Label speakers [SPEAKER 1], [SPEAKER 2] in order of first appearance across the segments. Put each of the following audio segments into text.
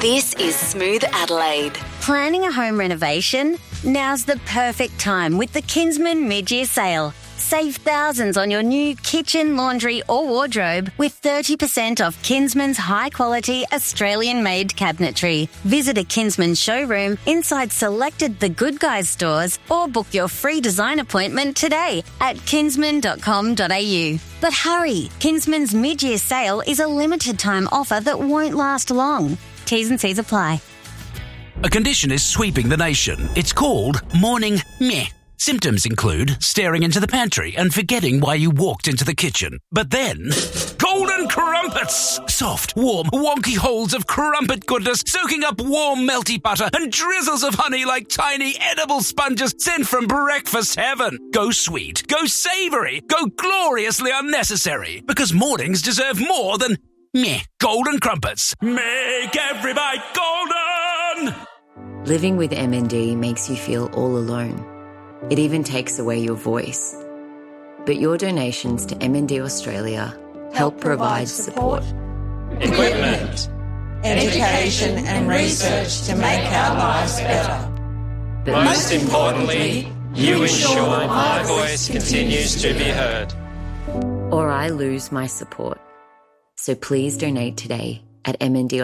[SPEAKER 1] This is Smooth Adelaide.
[SPEAKER 2] Planning a home renovation? Now's the perfect time with the Kinsman mid-year sale. Save thousands on your new kitchen, laundry or wardrobe with 30% off Kinsman's high-quality Australian-made cabinetry. Visit a Kinsman showroom inside selected The Good Guys stores or book your free design appointment today at kinsman.com.au. But hurry, Kinsman's mid-year sale is a limited-time offer that won't last long. T's and C's apply.
[SPEAKER 3] A condition is sweeping the nation. It's called morning meh. Symptoms include staring into the pantry and forgetting why you walked into the kitchen. But then, golden crumpets! Soft, warm, wonky holes of crumpet goodness soaking up warm, melty butter and drizzles of honey like tiny edible sponges sent from breakfast heaven. Go sweet, go savoury, go gloriously unnecessary. Because mornings deserve more than meh. Golden crumpets. Make every bite golden!
[SPEAKER 4] Living with MND makes you feel all alone. It even takes away your voice. But your donations to MND Australia help provide support,
[SPEAKER 5] equipment, education and research to make our lives better.
[SPEAKER 6] But most importantly, you ensure my voice continues to be heard.
[SPEAKER 4] Or I lose my support. So please donate today at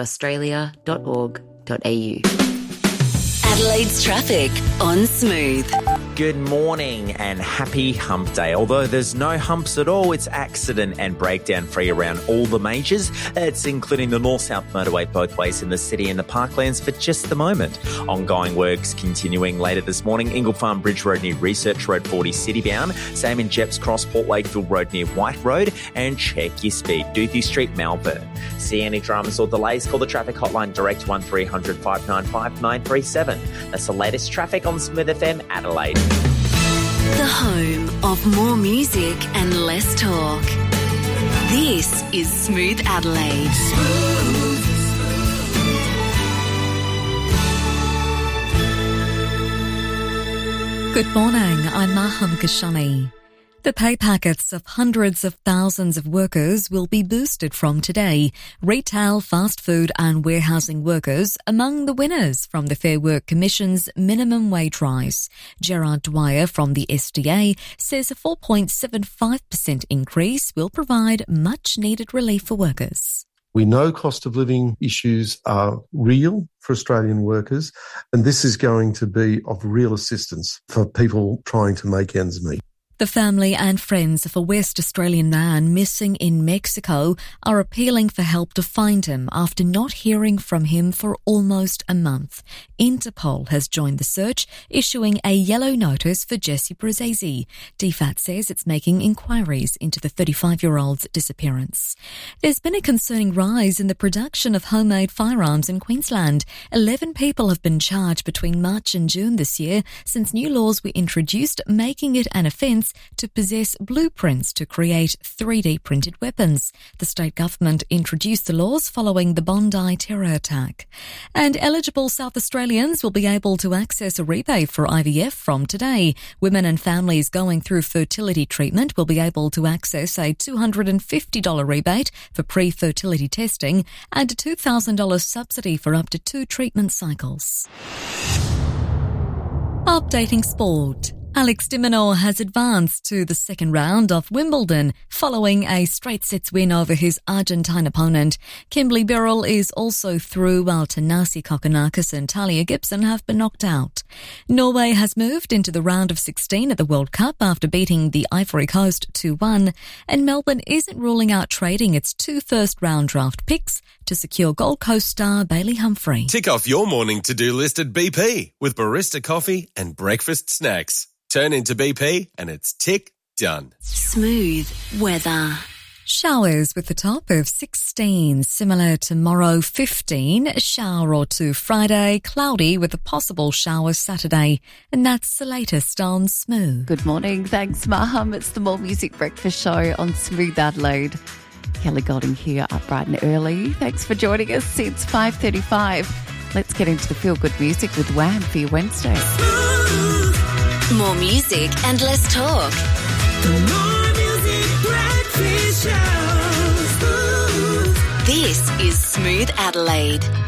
[SPEAKER 4] mndaustralia.org.au.
[SPEAKER 1] Adelaide's traffic on Smooth.
[SPEAKER 7] Good morning and happy hump day. Although there's no humps at all, it's accident and breakdown free around all the majors. It's including the north-south motorway both ways in the city and the parklands for just the moment. Ongoing works continuing later this morning. Ingle Farm Bridge Road near Research Road 40 citybound. Same in Jeps Cross, Port Wakefield Road near White Road. And check your speed. Doothie Street, Melbourne. See any dramas or delays? Call the traffic hotline direct 1300 595 937. That's the latest traffic on Smooth FM Adelaide.
[SPEAKER 1] The home of more music and less talk. This is Smooth Adelaide.
[SPEAKER 8] Good morning, I'm Maham Kashani. The pay packets of hundreds of thousands of workers will be boosted from today. Retail, fast food and warehousing workers among the winners from the Fair Work Commission's minimum wage rise. Gerard Dwyer from the SDA says a 4.75% increase will provide much needed relief for workers.
[SPEAKER 9] We know cost of living issues are real for Australian workers, and this is going to be of real assistance for people trying to make ends meet.
[SPEAKER 8] The family and friends of a West Australian man missing in Mexico are appealing for help to find him after not hearing from him for almost a month. Interpol has joined the search, issuing a yellow notice for Jesse Brzezinski. DFAT says it's making inquiries into the 35-year-old's disappearance. There's been a concerning rise in the production of homemade firearms in Queensland. 11 people have been charged between March and June this year since new laws were introduced, making it an offence to possess blueprints to create 3D printed weapons. The state government introduced the laws following the Bondi terror attack. And eligible South Australians will be able to access a rebate for IVF from today. Women and families going through fertility treatment will be able to access a $250 rebate for pre-fertility testing and a $2,000 subsidy for up to 2 treatment cycles. Updating sport. Alex de Minaur has advanced to the second round of Wimbledon following a straight sets win over his Argentine opponent. Kimberly Birrell is also through while Thanasi Kokkinakis and Talia Gibson have been knocked out. Norway has moved into the round of 16 at the World Cup after beating the Ivory Coast 2-1, and Melbourne isn't ruling out trading its 2 first-round draft picks to secure Gold Coast star Bailey Humphrey.
[SPEAKER 10] Tick off your morning to-do list at BP with barista coffee and breakfast snacks. Turn into BP and it's tick done.
[SPEAKER 1] Smooth weather.
[SPEAKER 8] Showers with a top of 16, similar tomorrow 15, a shower or two Friday, cloudy with a possible shower Saturday. And that's the latest on Smooth.
[SPEAKER 11] Good morning. Thanks, Maham. It's the More Music Breakfast Show on Smooth Adelaide. Kelly Golding here, up bright and early. Thanks for joining us since 5:35. Let's get into the feel-good music with Wham for your Wednesday.
[SPEAKER 1] More music and less talk.
[SPEAKER 5] The More Music Breakfast Show.
[SPEAKER 1] This is Smooth Adelaide.